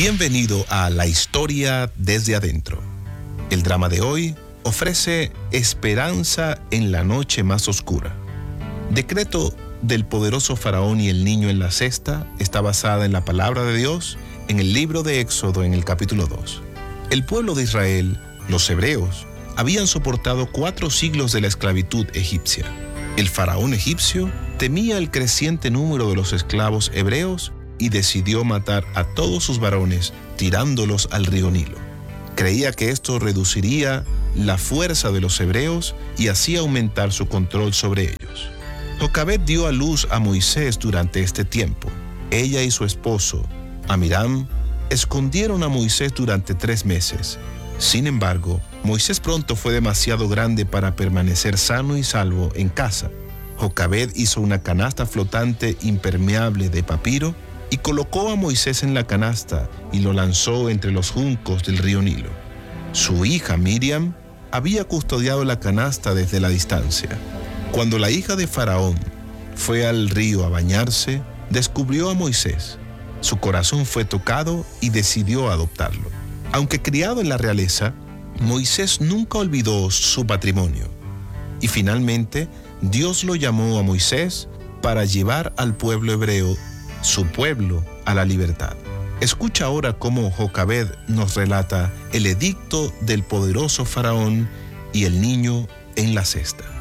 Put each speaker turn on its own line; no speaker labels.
Bienvenido a La Historia desde Adentro. El drama de hoy ofrece esperanza en la noche más oscura. Decreto del poderoso faraón y el niño en la cesta está basada en la palabra de Dios en el libro de Éxodo en el capítulo 2. El pueblo de Israel, los hebreos, habían soportado 4 siglos de la esclavitud egipcia. El faraón egipcio temía el creciente número de los esclavos hebreos y decidió matar a todos sus varones tirándolos al río Nilo. Creía que esto reduciría la fuerza de los hebreos y así aumentar su control sobre ellos. Jocabed dio a luz a Moisés durante este tiempo. Ella y su esposo, Amiram, escondieron a Moisés durante 3 meses. Sin embargo, Moisés pronto fue demasiado grande para permanecer sano y salvo en casa. Jocabed hizo una canasta flotante impermeable de papiro y colocó a Moisés en la canasta y lo lanzó entre los juncos del río Nilo. Su hija Miriam había custodiado la canasta desde la distancia. Cuando la hija de Faraón fue al río a bañarse, descubrió a Moisés. Su corazón fue tocado y decidió adoptarlo. Aunque criado en la realeza, Moisés nunca olvidó su patrimonio. Y finalmente, Dios lo llamó a Moisés para llevar al pueblo hebreo, su pueblo, a la libertad. Escucha ahora cómo Jocabed nos relata el edicto del poderoso faraón y el niño en la cesta.